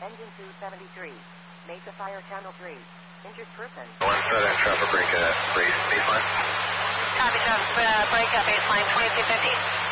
Engine 273. Mesa Fire Channel 3. Injured person. 1 Southern Trapper break baseline. Copy, break baseline 2250.